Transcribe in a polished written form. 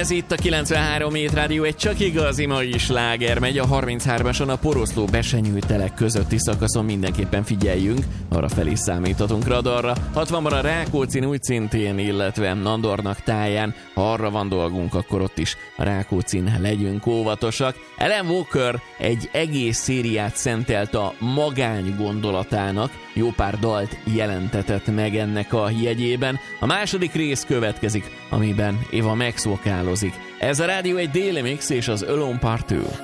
Ez itt a 93 Hét Rádió, egy csak igazi mai sláger megy a 33-ason a Poroszló-Besenyő-telek közötti szakaszon, mindenképpen figyeljünk, arra fel is számíthatunk radarra. 60-ban a Rákóczin úgy szintén, illetve Nandornak táján, ha arra van dolgunk, akkor ott is a Rákóczin legyünk óvatosak. Alan Walker egy egész szériát szentelt a magány gondolatának, jó pár dalt jelentetett meg ennek a jegyében. A második rész következik, amiben Eva Max vokálozik. Ez a rádió egy déli mix és az Alone Part 2.